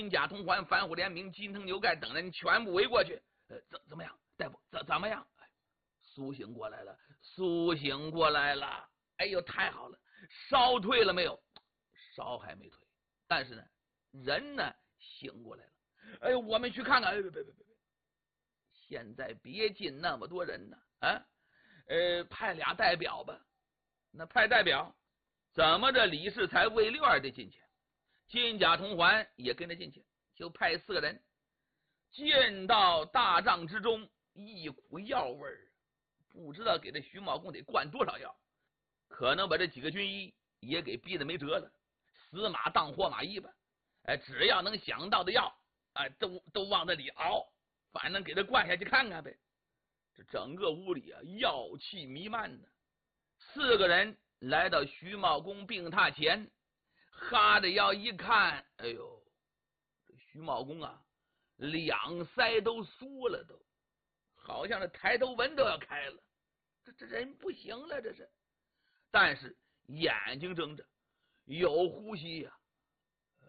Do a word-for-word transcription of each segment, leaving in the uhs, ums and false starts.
金甲同环、反虎联名、金藤牛盖等人全部围过去。呃，怎怎么样，大夫？怎怎么样？哎，苏醒过来了，苏醒过来了！哎呦，太好了！烧退了没有？烧还没退，但是呢，人呢醒过来了。哎呦，我们去看看！哎，别别别别别！现在别进那么多人呢，啊，呃，派俩代表吧。那派代表，怎么着？李世才、魏六儿得进去，金甲同环也跟着进去，就派四个人。见到大帐之中，一股药味儿，不知道给这徐茂公得灌多少药，可能把这几个军医也给逼得没辙了，死马当活马医吧。哎，只要能想到的药，哎，都都往这里熬，反正给他灌下去看看呗。这整个屋里啊，药气弥漫呢。四个人来到徐茂公病榻前，哈着腰一看，哎呦，这徐茂公啊，两腮都缩了都，好像这抬头纹都要开了。这这人不行了，这是。但是眼睛睁着，有呼吸呀、啊，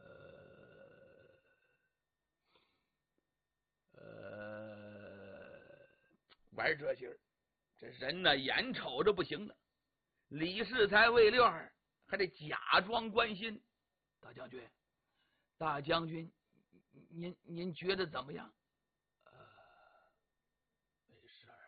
呃呃，玩这劲儿，这人呢眼瞅着不行了。李世才、魏六儿还得假装关心，大将军，大将军，您您觉得怎么样？呃，没事儿，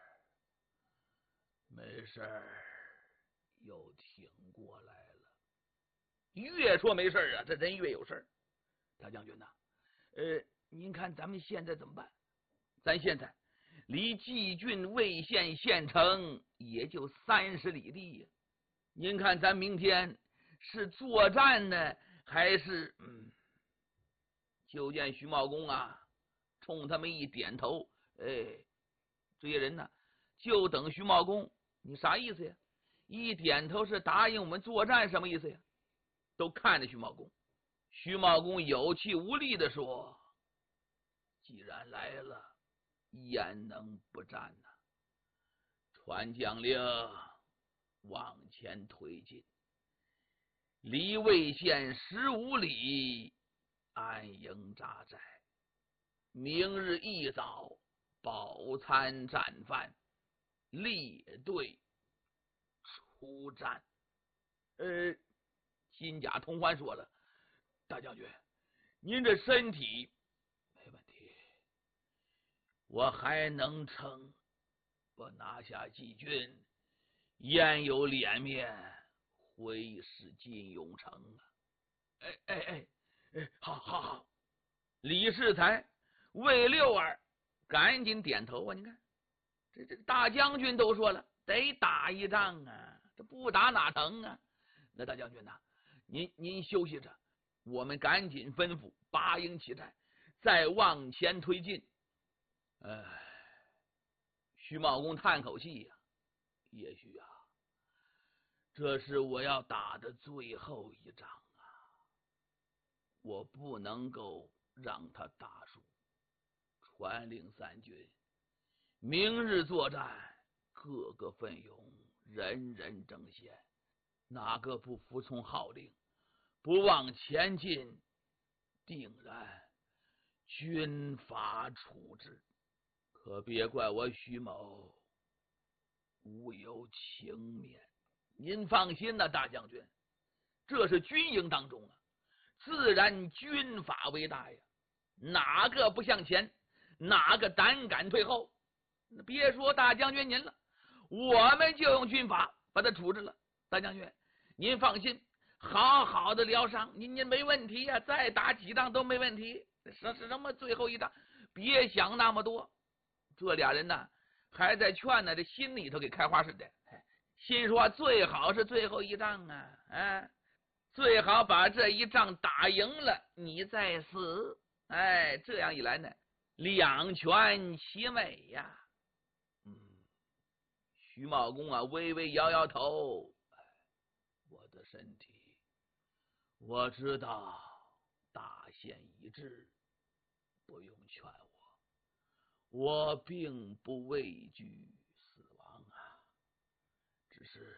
没事儿，又挺过来了。越说没事儿啊，这人越有事儿。大将军呐、啊，呃，您看咱们现在怎么办？咱现在离蓟郡魏县县城也就三十里地呀。您看咱明天是作战呢，还是嗯？就见徐茂公啊，冲他们一点头，哎，这些人呢，就等徐茂公，你啥意思呀？一点头是答应我们作战，什么意思呀？都看着徐茂公。徐茂公有气无力的说：“既然来了，焉能不战呢？传将令，往前推进，离魏县十五里，安营扎寨。明日一早，饱餐战饭，列队出战。”呃，金甲同欢说了：“大将军，您这身体没问题，我还能撑。我拿下蓟郡，焉有脸面回师金永城啊？”哎哎哎哎，好好好！李世才、魏六儿赶紧点头啊！你看，这这大将军都说了，得打一仗啊，这不打哪成啊？那大将军呐、啊，您您休息着，我们赶紧吩咐八营起寨，再往前推进。哎，徐茂公叹口气呀、啊，也许啊，这是我要打的最后一仗啊，我不能够让他打输。传令三军，明日作战，各个奋勇，人人争先。哪个不服从号令，不往前进，定然军法处置。可别怪我徐某无有情面。您放心呐、啊，大将军，这是军营当中啊，自然军法为大呀，哪个不向前，哪个胆敢退后？别说大将军您了，我们就用军法把他处置了。大将军，您放心，好好的疗伤，您您没问题呀、啊，再打几仗都没问题。是是什么最后一仗？别想那么多。这俩人呢，还在劝呢，这心里头给开花似的，心说最好是最后一仗啊，啊，最好把这一仗打赢了，你再死。哎，这样一来呢，两全其美呀。嗯，徐茂公啊，微微摇摇头，哎，我的身体，我知道大限已至，不用劝我。我并不畏惧死亡啊，只是，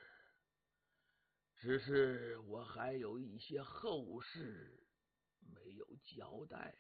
只是我还有一些后事没有交代。